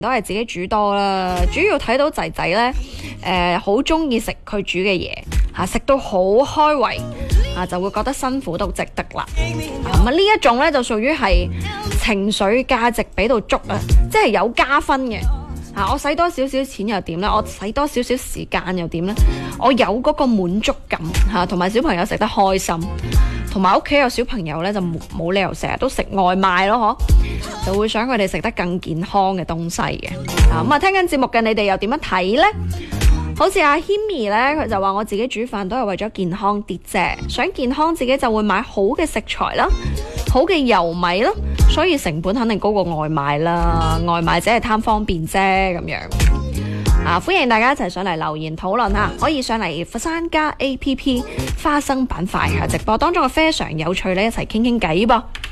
都係自己煮多啦，主要睇到仔仔呢，好中意食佢煮嘅嘢嚇，食到好開胃嚇，就會覺得辛苦都值得啦。咁呢一種呢，就屬於係情緒價值俾到足啊，即係有加分嘅嚇。我使多少少錢又點呢？我使多少少時間又點呢？我有嗰個滿足感嚇，同埋小朋友食得開心，同埋屋企有小朋友呢，就冇理由成日都食外賣咯，就會想佢哋食得更健康嘅東西嘅。咁聽緊節目嘅你哋又點樣睇呢？好似阿 Himi 呢，佢就話我自己煮飯都係為咗健康啲啫，想健康自己就會買好嘅食材啦，好嘅油米啦，所以成本肯定高過外賣啦，外賣只係貪方便啫咁樣。歡迎大家一齊上嚟留言討論下，可以上嚟佛山加 APP 花生板塊直播當中嘅非常有趣咧，一齊傾傾偈噃。